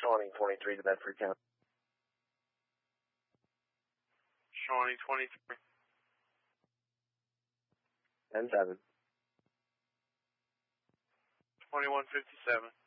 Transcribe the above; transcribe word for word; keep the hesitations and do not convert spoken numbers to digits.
Shawnee twenty-three to Bedford County. Shawnee twenty-three. ten seven. twenty-one fifty-seven.